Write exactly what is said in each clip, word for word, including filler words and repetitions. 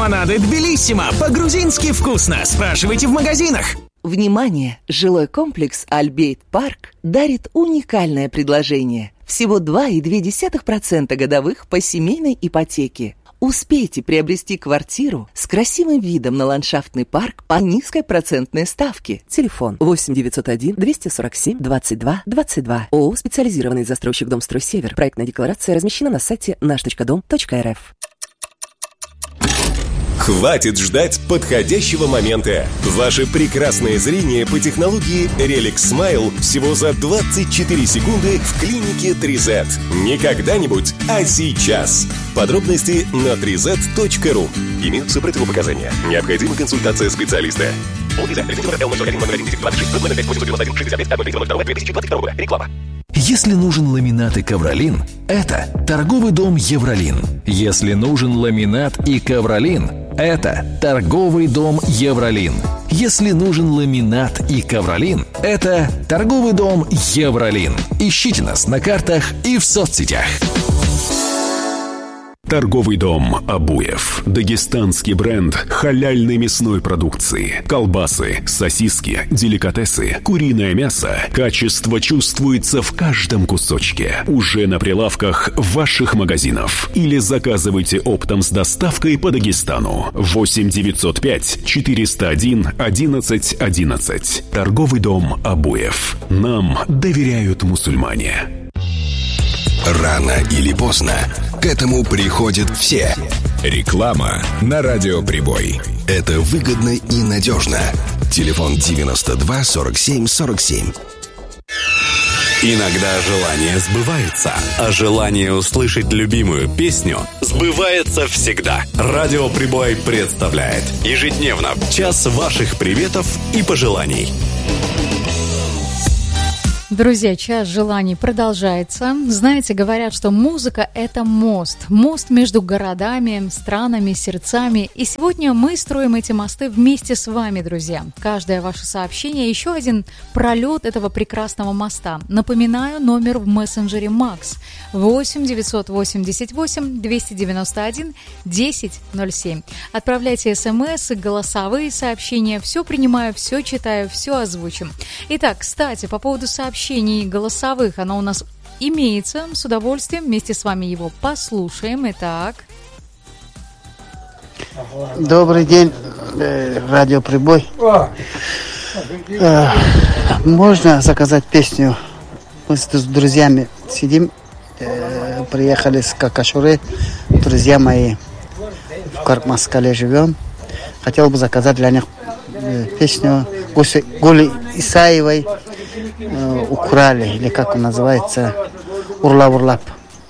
лимонады Тбилиссимо. По-грузински вкусно. Спрашивайте в магазинах. Внимание! Жилой комплекс «Альбейт Парк» дарит уникальное предложение. Всего два целых две десятых процента годовых по семейной ипотеке. Успейте приобрести квартиру с красивым видом на ландшафтный парк по низкой процентной ставке. Телефон восемь девятьсот один двести сорок семь двадцать два двадцать два. ООО «Специализированный застройщик Домстрой Север». Проектная декларация размещена на сайте наш точка дом точка эр эф. Хватит ждать подходящего момента. Ваше прекрасное зрение по технологии Relic Smile всего за двадцать четыре секунды в клинике три зет. Не когда-нибудь, а сейчас. Подробности на три зет точка ру. Имеются противопоказания. Необходима консультация специалиста. Реклама. Если нужен ламинат и ковролин, это торговый дом Евролин. Если нужен ламинат и ковролин, это торговый дом Евролин. Если нужен ламинат и ковролин, это торговый дом Евролин. Ищите нас на картах и в соцсетях. Торговый дом Абуев. Дагестанский бренд халяльной мясной продукции. Колбасы, сосиски, деликатесы, куриное мясо. Качество чувствуется в каждом кусочке. Уже на прилавках ваших магазинов. Или заказывайте оптом с доставкой по Дагестану. восемь девятьсот пять четыреста один одиннадцать одиннадцать. Торговый дом Абуев. Нам доверяют мусульмане. Рано или поздно к этому приходят все. Реклама на радиоприбой. Это выгодно и надежно. Телефон девяносто два сорок семь сорок семь. Иногда желание сбывается, а желание услышать любимую песню сбывается всегда. Радиоприбой представляет ежедневно час ваших приветов и пожеланий. Друзья, час желаний продолжается. Знаете, говорят, что музыка – это мост. Мост между городами, странами, сердцами. И сегодня мы строим эти мосты вместе с вами, друзья. Каждое ваше сообщение – еще один пролет этого прекрасного моста. Напоминаю, номер в мессенджере Макс. восемь девятьсот восемьдесят восемь двести девяносто один десять ноль семь. Отправляйте смс, голосовые сообщения. Все принимаю, все читаю, все озвучим. Итак, кстати, по поводу сообщений голосовых, оно у нас имеется, с удовольствием вместе с вами его послушаем. Итак. Добрый день, радиоприбой. Можно заказать песню? Мы с друзьями сидим, приехали с Какашуры, друзья мои в Кармаскале живем. Хотел бы заказать для них песню Гули Исаевой «Украли», или как он называется, «Урлап-урлап».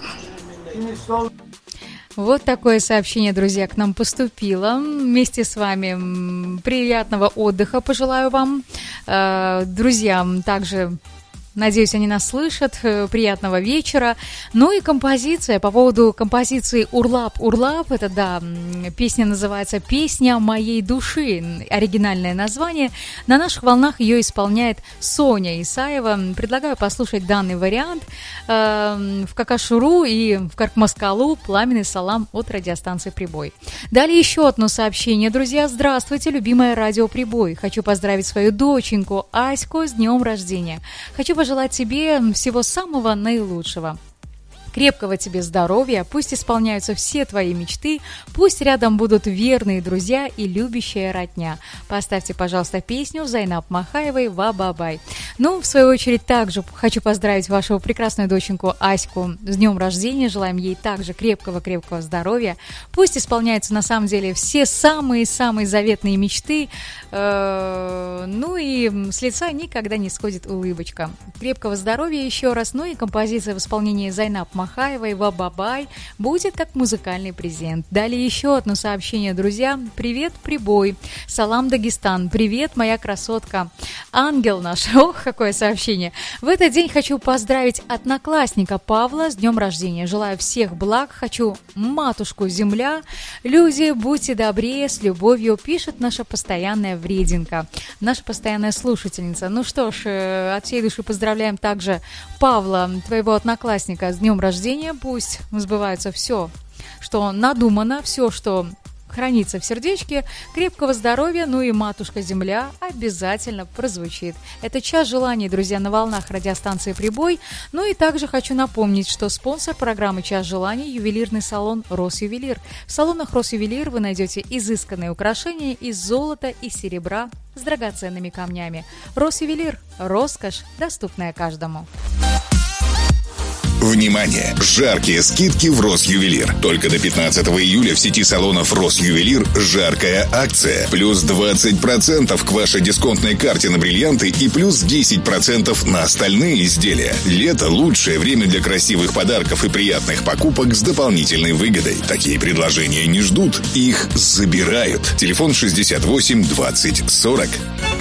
Вот такое сообщение, друзья, к нам поступило. Вместе с вами приятного отдыха пожелаю вам. Друзья, также... Надеюсь, они нас слышат. Приятного вечера. Ну и композиция. По поводу композиции «Урлап, Урлап». Это, да, песня называется «Песня моей души». Оригинальное название. На наших волнах ее исполняет Соня Исаева. Предлагаю послушать данный вариант. В Какашуру и в Каркмаскалу пламенный салам от радиостанции «Прибой». Далее еще одно сообщение. Друзья, здравствуйте, любимая радио «Прибой». Хочу поздравить свою доченьку Аську с днем рождения. Хочу пожелать тебе всего самого наилучшего. Крепкого тебе здоровья, пусть исполняются все твои мечты, пусть рядом будут верные друзья и любящая родня. Поставьте, пожалуйста, песню Зайнаб Махаевой «Ва-ба-бай». Ну, в свою очередь, также хочу поздравить вашу прекрасную доченьку Аську с днем рождения. Желаем ей также крепкого-крепкого здоровья. Пусть исполняются, на самом деле, все самые-самые заветные мечты. Ну и с лица никогда не сходит улыбочка. Крепкого здоровья еще раз. Ну и композиция в исполнении Зайнаб Махаевой Махаевой «Ва-ба-бай» будет как музыкальный презент. Далее еще одно сообщение, друзья. Привет, Прибой. Салам, Дагестан. Привет, моя красотка. Ангел наш. Ох, какое сообщение. В этот день хочу поздравить одноклассника Павла с днем рождения. Желаю всех благ. Хочу матушку земля. Люди, будьте добрее, с любовью, пишет наша постоянная врединка. Наша постоянная слушательница. Ну что ж, от всей души поздравляем также Павла, твоего одноклассника, с днем рождения. Пусть сбывается все, что надумано, все, что хранится в сердечке, крепкого здоровья, ну и матушка-земля обязательно прозвучит. Это «Час желаний», друзья, на волнах радиостанции «Прибой». Ну и также хочу напомнить, что спонсор программы «Час желаний» – ювелирный салон «Росювелир». В салонах «Росювелир» вы найдете изысканные украшения из золота и серебра с драгоценными камнями. «Росювелир» – роскошь, доступная каждому. Внимание! Жаркие скидки в Росювелир. Только до пятнадцатого июля в сети салонов Росювелир жаркая акция. Плюс двадцать процентов к вашей дисконтной карте на бриллианты и плюс десять процентов на остальные изделия. Лето – лучшее время для красивых подарков и приятных покупок с дополнительной выгодой. Такие предложения не ждут, их забирают. Телефон шестьдесят восемь двадцать сорок.